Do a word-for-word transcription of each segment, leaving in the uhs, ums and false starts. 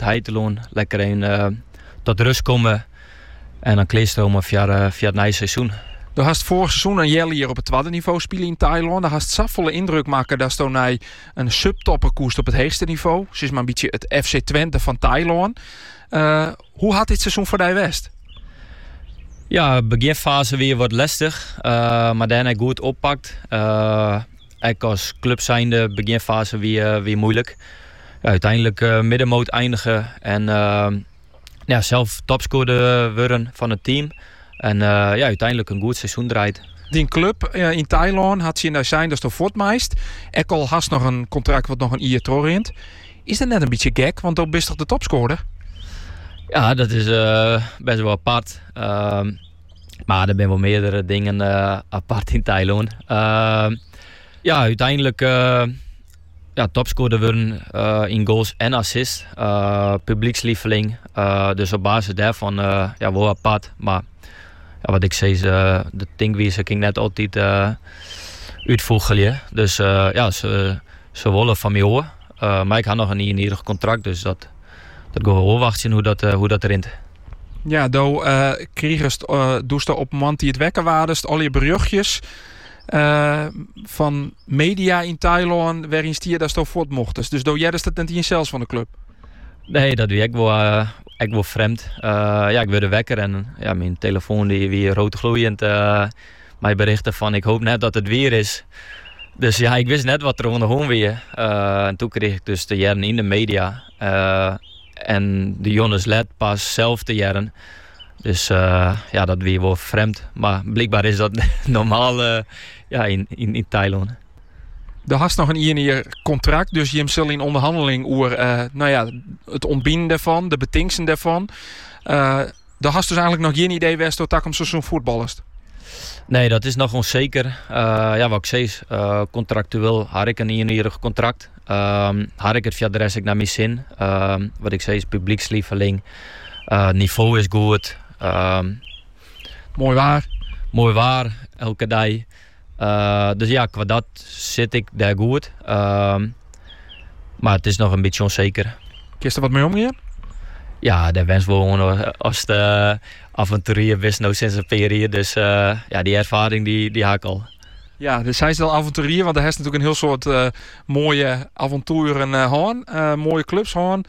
Heiteloon. Lekker een uh, tot rust komen. En dan kleerstromen via, uh, via het nieuwe seizoen. Je had vorig seizoen een jaar hier op het tweede niveau spelen in Thailand. Daar had het zoveel indruk maken dat je nou een subtopper koest op het hoogste niveau. Ze is maar een beetje het F C Twente van Thailand. Uh, hoe had dit seizoen voor jou West? Ja, beginfase weer wat lastig. Uh, maar daarna goed oppakt. Uh, ik als club zijnde beginfase weer, weer moeilijk. Ja, uiteindelijk uh, middenmoot eindigen. En uh, ja, zelf topscorer worden van het team. En uh, ja, uiteindelijk een goed seizoen draait. Die club uh, in Thailand had ze in daar zijn, dat is de voortmeist. Ik al had nog een contract wat nog een jaar terugrent. Is dat net een beetje gek, want dan ben je toch de topscorer? Ja, dat is uh, best wel apart. Uh, maar er zijn wel meerdere dingen uh, apart in Thailand. Uh, ja, uiteindelijk uh, ja, topscorer worden uh, in goals en assists. Uh, publiekslieveling. Uh, dus op basis daarvan uh, ja, wel apart. Maar ja, wat ik zei, uh, de tingwijze ging net altijd uh, uitvoeren. Dus uh, ja, ze, ze willen van mij horen. Uh, maar ik had nog een eenjarig contract, dus dat, dat gaan we wel wachten hoe dat, uh, hoe dat erin. Ja, dan uh, kreeg je uh, doest op het moment die het wekken waren, al je berichtjes uh, van media in Thailand waarin stier dat zo voort mocht. Dus door jij is dat niet zelfs van de club? Nee, dat doe ik wel, uh, ik wel vreemd. Uh, ja, ik werd wekker en ja, mijn telefoon die weer rood gloeiend. Uh, mij berichten van ik hoop net dat het weer is. Dus ja, ik wist net wat er onderhand weer. Uh, en toen kreeg ik dus de jaren in de media. Uh, en de Jonas Led pas zelf te jaren. Dus uh, ja, dat weer wel vreemd. Maar blijkbaar is dat normaal uh, ja, in, in, in Thailand. Er had nog een eenjarig contract, dus je hem in onderhandeling over uh, nou ja, het ontbinden daarvan, de betingsten daarvan. Uh, daar had dus eigenlijk nog geen idee wist dat dat om zo'n voetbal is. Nee, dat is nog onzeker. Uh, ja, wat ik zei, uh, contractueel had ik een eenjarig contract. Uh, had ik het via de rest ik naar mijn zin. Uh, wat ik zei is publiekslieveling. Uh, niveau is goed. Uh, mooi waar. Mooi waar, elke dag. Uh, dus ja, qua dat zit ik daar goed. Uh, maar het is nog een beetje onzeker. Kun je er wat mee omgaan? Ja, daar wens we gewoon als de avonturier wist nou sinds een periode. Dus uh, ja, die ervaring die, die haak al. Ja, dus hij is al avonturier, want hij heeft natuurlijk een heel soort uh, mooie avonturen uh, hoorn, uh, mooie clubs hoorn.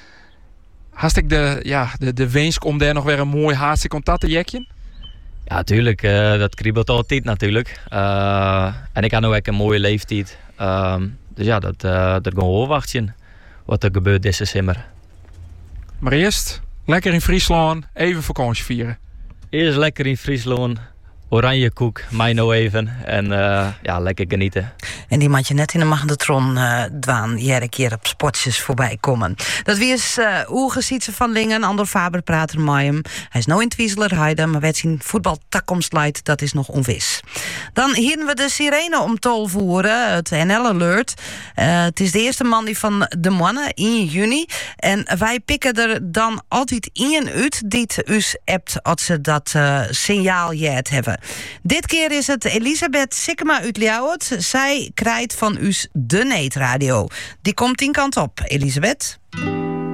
Hast ik de, ja, de, de wens om daar nog weer een mooi hartstikke contact te jekje? Ja, tuurlijk. Uh, dat kriebelt altijd natuurlijk. Uh, en ik had nu ook een mooie leeftijd. Uh, dus ja, dat, uh, dat gaan we wel wachten wat er gebeurt deze zomer. Maar eerst lekker in Friesland even vakantie vieren. Eerst lekker in Friesland. Oranje koek, mij nou even. En uh, ja, lekker genieten. En die moet je net in de magnetron uh, dwaan. Jere keer op spotjes voorbij komen. Dat wie is uh, Oege Sietse van Lingen. Andor Faber praat er met hem. Hij is nou in Twieselerheide. Maar werd zijn voetbaltakkomst leidt, dat is nog onwis. Dan hieren we de sirene om tol voeren. Het N L Alert. Uh, het is de eerste man die van de mannen in juni. En wij pikken er dan altijd in uit die het us appt als ze dat uh, signaal jet hebben. Dit keer is het Elisabeth Sikkema uit Ljouwert. Zij krijgt van us de Neetradio. Die komt tien kant op. Elisabeth?